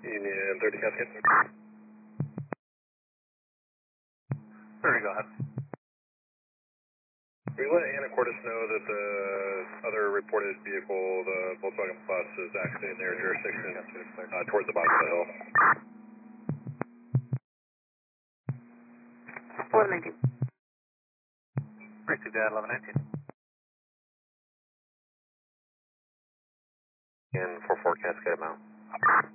Union 30 Cascade. 30, go ahead. We let Anacortes know that the other reported vehicle, the Volkswagen Bus, is actually in their jurisdiction towards the bottom of the hill. 1119. Received at 1119. And 44 Cascade amount.